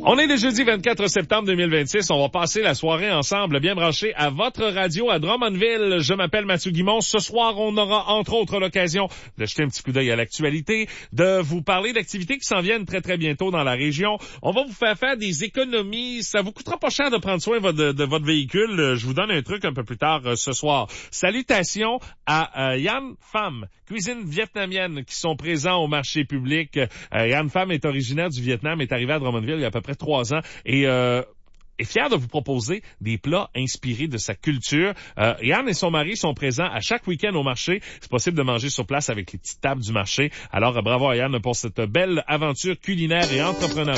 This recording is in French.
On est le jeudi 24 septembre 2026. On va passer la soirée ensemble, bien branché à votre radio à Drummondville. Je m'appelle Mathieu Guimond. Ce soir, on aura entre autres l'occasion de jeter un petit coup d'œil à l'actualité, de vous parler d'activités qui s'en viennent très très bientôt dans la région. On va vous faire des économies. Ça vous coûtera pas cher de prendre soin de votre véhicule. Je vous donne un truc un peu plus tard ce soir. Salutations à Yann Pham, cuisine vietnamienne, qui sont présents au marché public. Yann Pham est originaire du Vietnam, est arrivé à Drummondville il y a à peu près 3 ans et est fier de vous proposer des plats inspirés de sa culture. Yann et son mari sont présents à chaque week-end au marché. C'est possible de manger sur place avec les petites tables du marché. Alors, bravo à Yann pour cette belle aventure culinaire et entrepreneuriale.